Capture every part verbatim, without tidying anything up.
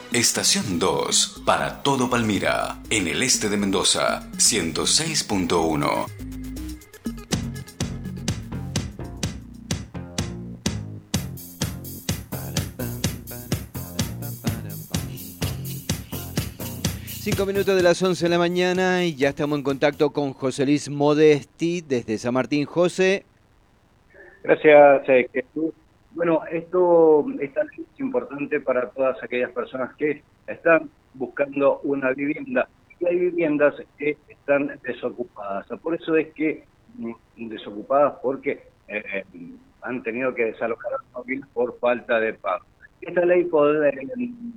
Estación dos, para todo Palmira, en el este de Mendoza, ciento seis punto uno. Cinco minutos de las once de la mañana y ya estamos en contacto con José Luis Modesti desde San Martín. José. Gracias, eh, Jesús. Bueno, esto esta ley es importante para todas aquellas personas que están buscando una vivienda. Y hay viviendas que están desocupadas. Por eso es que mm, desocupadas porque eh, han tenido que desalojar a las familias por falta de pago. Esta ley poder, eh,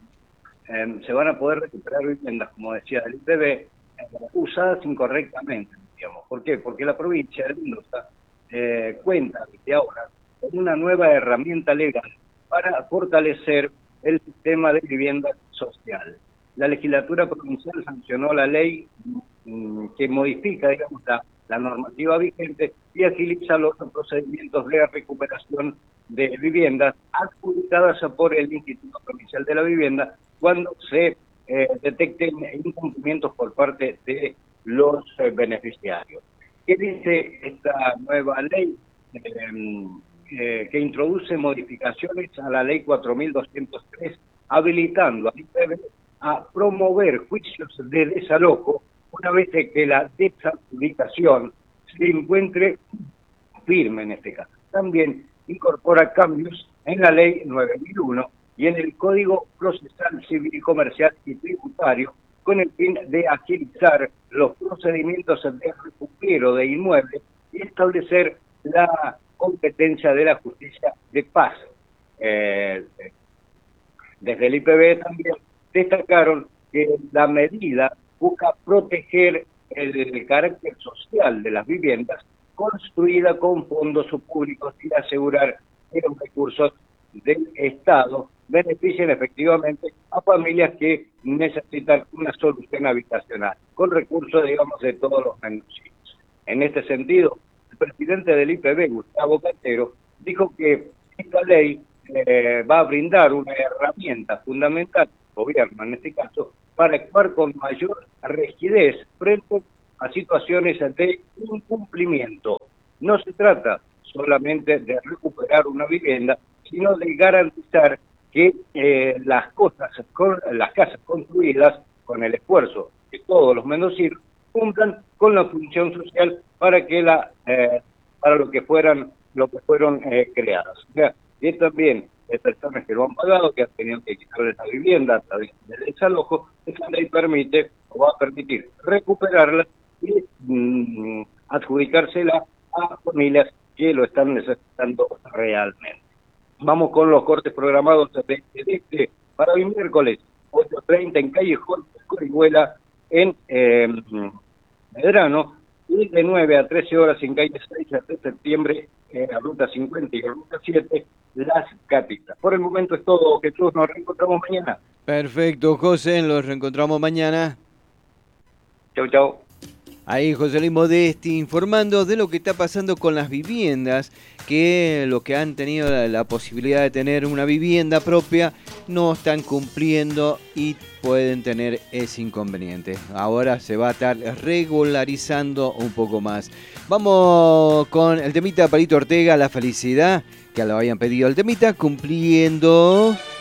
eh, se van a poder recuperar viviendas, como decía el I P B, eh, usadas incorrectamente, digamos. ¿Por qué? Porque la provincia de Mendoza Eh, cuenta desde ahora con una nueva herramienta legal para fortalecer el sistema de vivienda social. La legislatura provincial sancionó la ley mm, que modifica, digamos, la, la normativa vigente y agiliza los procedimientos de recuperación de viviendas adjudicadas por el Instituto Provincial de la Vivienda cuando se eh, detecten incumplimientos por parte de los eh, beneficiarios. ¿Qué dice esta nueva ley eh, eh, que introduce modificaciones a la ley cuatro mil doscientos tres, habilitando al I P B a promover juicios de desalojo una vez que la desadjudicación se encuentre firme en este caso? También incorpora cambios en la ley nueve mil uno y en el Código Procesal Civil, Comercial y Tributario, con el fin de agilizar los procedimientos de recupero de inmuebles y establecer la competencia de la justicia de paz. Eh, desde el I P B también destacaron que la medida busca proteger el, el carácter social de las viviendas construidas con fondos públicos y asegurar que los recursos del Estado beneficien efectivamente a familias que necesitan una solución habitacional, con recursos, digamos, de todos los mendocinos. En este sentido, el presidente del I P B, Gustavo Cantero, dijo que esta ley eh, va a brindar una herramienta fundamental, al gobierno en este caso, para actuar con mayor rigidez frente a situaciones de incumplimiento. No se trata solamente de recuperar una vivienda, sino de garantizar que eh, las cosas, con, las casas construidas con el esfuerzo de todos los mendocinos cumplan con la función social para que la eh, para lo que fueran lo que fueron eh, creadas. O sea, que también hay personas que lo han pagado, que han tenido que quitarles la vivienda a través del desalojo. Esa ley permite o va a permitir recuperarla y mm, adjudicársela a familias que lo están necesitando realmente. Vamos con los cortes programados de este para hoy miércoles, ocho treinta en Callejón, Corihuela, en eh, Medrano, y de nueve a trece horas en calle seis de septiembre, en la ruta cincuenta y la ruta siete, Las Catitas. Por el momento es todo, Jesús, nos reencontramos mañana. Perfecto, José, nos reencontramos mañana. Chau, chau. Ahí José Luis Modesti informando de lo que está pasando con las viviendas, que los que han tenido la, la posibilidad de tener una vivienda propia no están cumpliendo y pueden tener ese inconveniente. Ahora se va a estar regularizando un poco más. Vamos con el temita de Palito Ortega, La Felicidad, que lo habían pedido el temita, cumpliendo...